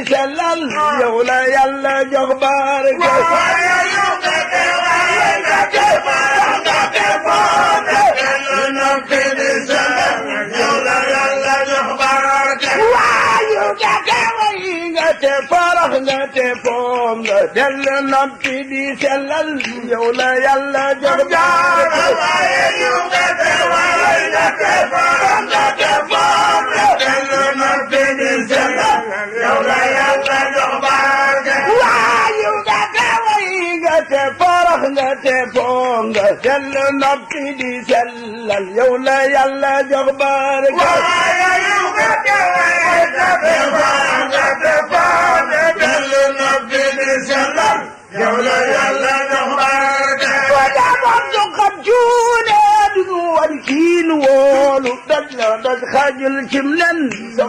sellal yow la yàlla jox barke waayu gàtte way nga te farax nga te foom nga del noppi di sellal yow la yàlla jox barke waayu gàtte way nga te farax nga te foom nga del noppi di sellal yow la yàlla jox barke waayu gàtte way nga te farax nga te foom nga del noppi di sellal yow la yàlla jox barke waayu gàtte way nga te farax nga te foom nga del noppi di sellal yow la yàlla jox barke wa jamoon du xam cuune du wan kiin woolu daj la daj xajul cim nen